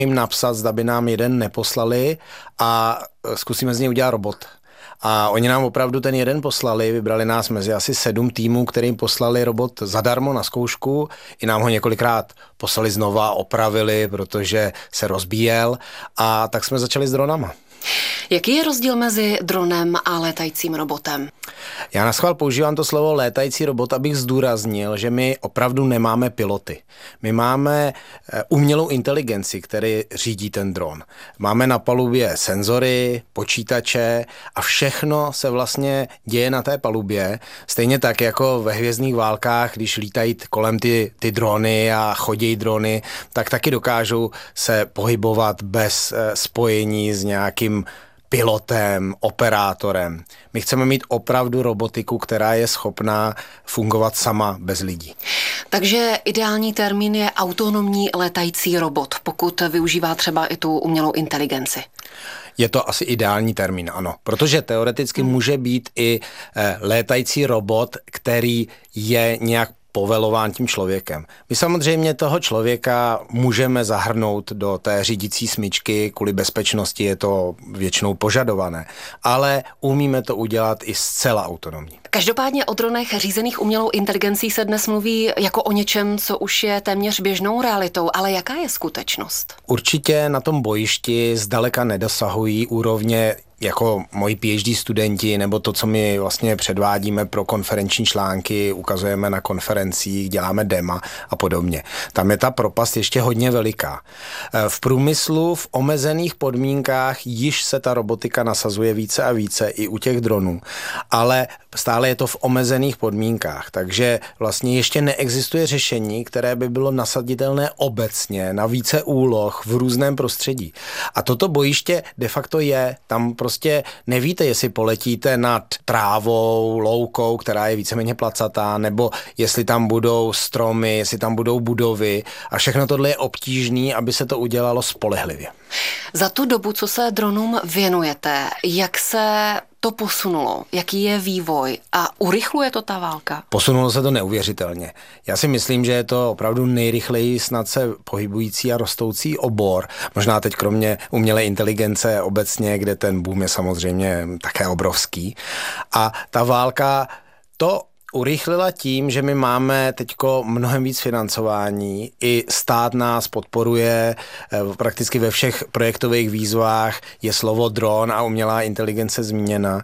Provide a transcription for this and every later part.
jim napsat, zda by nám jeden neposlali a zkusíme z něj udělat robot. A oni nám opravdu ten jeden poslali, vybrali nás mezi asi 7 týmů, kterým poslali robot zadarmo na zkoušku, i nám ho několikrát poslali znova, opravili, protože se rozbíjel a tak jsme začali s dronama. Jaký je rozdíl mezi dronem a létajícím robotem? Já naschvál používám to slovo létající robot, abych zdůraznil, že my opravdu nemáme piloty. My máme umělou inteligenci, který řídí ten dron. Máme na palubě senzory, počítače a všechno se vlastně děje na té palubě. Stejně tak jako ve Hvězdných válkách, když lítají kolem ty drony a chodí drony, tak taky dokážou se pohybovat bez spojení s nějakým pilotem, operátorem. My chceme mít opravdu robotiku, která je schopná fungovat sama bez lidí. Takže ideální termín je autonomní létající robot, pokud využívá třeba i tu umělou inteligenci. Je to asi ideální termín, ano. Protože teoreticky může být i létající robot, který je nějak povelován tím člověkem. My samozřejmě toho člověka můžeme zahrnout do té řídící smyčky, kvůli bezpečnosti je to většinou požadované, ale umíme to udělat i zcela autonomní. Každopádně o dronech řízených umělou inteligencí se dnes mluví jako o něčem, co už je téměř běžnou realitou, ale jaká je skutečnost? Určitě na tom bojišti zdaleka nedosahují úrovně jako moji PhD studenti, nebo to, co my vlastně předvádíme pro konferenční články, ukazujeme na konferencích, děláme dema a podobně. Tam je ta propast ještě hodně veliká. V průmyslu v omezených podmínkách již se ta robotika nasazuje více a více i u těch dronů, ale stále je to v omezených podmínkách, takže vlastně ještě neexistuje řešení, které by bylo nasaditelné obecně na více úloh v různém prostředí. A toto bojiště de facto je, tam prostě nevíte, jestli poletíte nad trávou, loukou, která je víceméně placatá, nebo jestli tam budou stromy, jestli tam budou budovy a všechno tohle je obtížné, aby se to udělalo spolehlivě. Za tu dobu, co se dronům věnujete, jak se to posunulo? Jaký je vývoj? A urychluje to ta válka? Posunulo se to neuvěřitelně. Já si myslím, že je to opravdu nejrychleji snad se pohybující a rostoucí obor. Možná teď kromě umělé inteligence obecně, kde ten boom je samozřejmě také obrovský. A ta válka to urychlila tím, že my máme teďko mnohem víc financování, i stát nás podporuje, prakticky ve všech projektových výzvách je slovo dron a umělá inteligence zmíněna.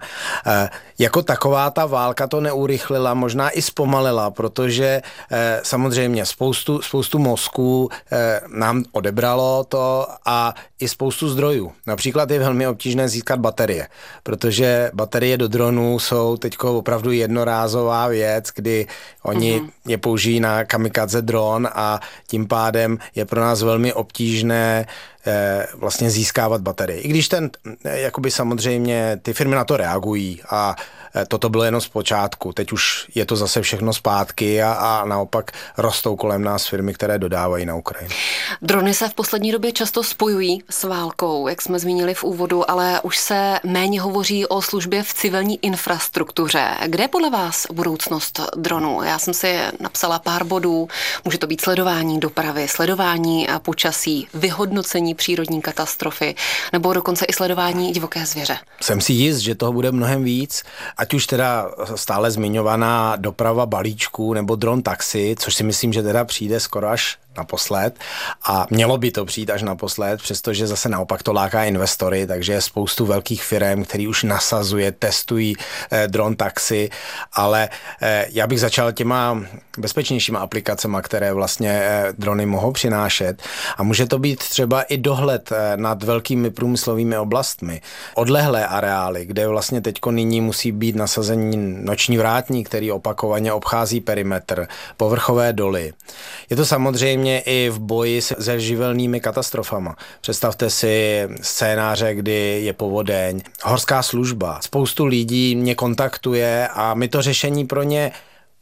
Jako taková ta válka to neurychlila, možná i zpomalila, protože samozřejmě spoustu mozků nám odebralo to a i spoustu zdrojů. Například je velmi obtížné získat baterie, protože baterie do dronů jsou teďko opravdu jednorázová věc, kdy oni je použijí na kamikadze dron a tím pádem je pro nás velmi obtížné vlastně získávat baterie. I když jakoby samozřejmě ty firmy na to reagují a toto bylo jenom z počátku. Teď už je to zase všechno zpátky a naopak rostou kolem nás firmy, které dodávají na Ukrajinu. Drony se v poslední době často spojují s válkou, jak jsme zmínili v úvodu, ale už se méně hovoří o službě v civilní infrastruktuře. Kde je podle vás budoucnost dronů? Já jsem si napsala pár bodů. Může to být sledování dopravy, sledování počasí, vyhodnocení přírodní katastrofy nebo dokonce i sledování divoké zvěře. Jsem si jist, že toho bude mnohem víc, ať už teda stále zmiňovaná doprava balíčků nebo dron taxi, což si myslím, že teda přijde skoro až naposled a mělo by to přijít až naposled, přestože zase naopak to láká investory, takže je spoustu velkých firm, který už nasazuje, testují dron taxi, ale já bych začal těma bezpečnějšíma aplikacemi, které vlastně drony mohou přinášet a může to být třeba i dohled nad velkými průmyslovými oblastmi, odlehlé areály, kde vlastně teďko nyní musí být nasazení noční vrátník, který opakovaně obchází perimetr, povrchové doly. Je to samozřejmě i v boji se živelnými katastrofama. Představte si scénáře, kdy je povodeň, horská služba. Spoustu lidí mě kontaktuje a my to řešení pro ně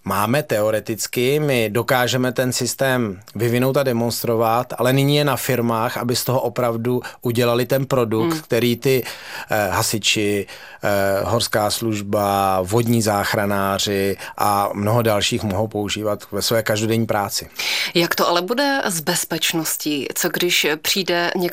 máme teoreticky, my dokážeme ten systém vyvinout a demonstrovat, ale nyní je na firmách, aby z toho opravdu udělali ten produkt, který ty hasiči, horská služba, vodní záchranáři a mnoho dalších mohou používat ve své každodenní práci. Jak to ale bude s bezpečností? Co když přijde někdo